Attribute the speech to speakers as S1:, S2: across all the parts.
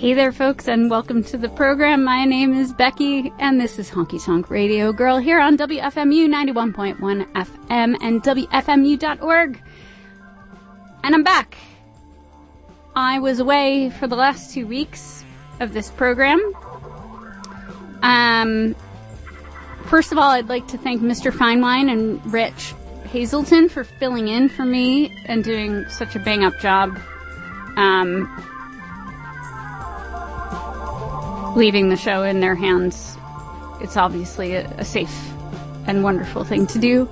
S1: Hey there, folks, and welcome to the program. My name is Becky, and this is Honky Tonk Radio Girl here on WFMU 91.1 FM and WFMU.org. And I'm back. I was away for the last 2 weeks of this program. First of all, I'd like to thank Mr. Finewine and Rich Hazelton for filling in for me and doing such a bang-up job. Leaving the show in their hands. It's obviously a safe and wonderful thing to do.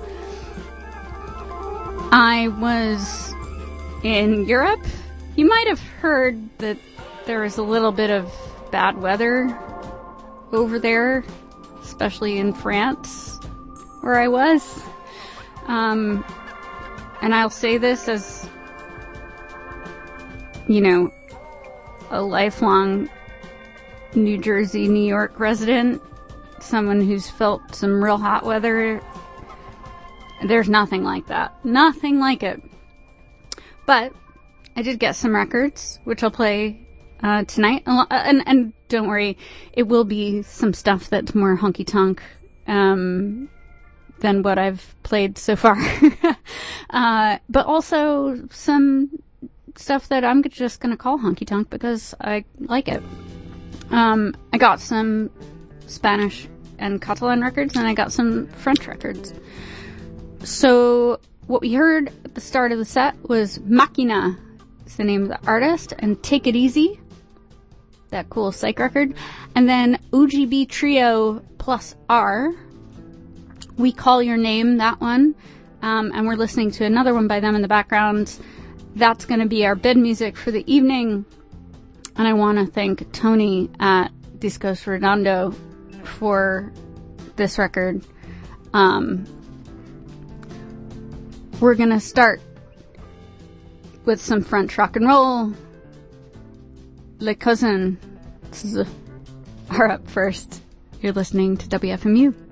S1: I was in Europe. You might have heard that there was a little bit of bad weather over there, especially in France, where I was. And I'll say this as, you know, a lifelong New Jersey, New York resident, someone who's felt some real hot weather. There's nothing like that. Nothing like it. But I did get some records, which I'll play tonight. And don't worry, it will be some stuff that's more honky-tonk than what I've played so far. But also some stuff that I'm just going to call honky-tonk because I like it. I got some Spanish and Catalan records, and I got some French records. So what we heard at the start of the set was Machina. It's the name of the artist, and Take It Easy, that cool psych record. And then UGB Trio plus R, We Call Your Name, that one. And we're listening to another one by them in the background. That's going to be our bed music for the evening. And I want to thank Tony at Discos Redondo for this record. We're going to start with some French rock and roll. Les Cousins are up first. You're listening to WFMU.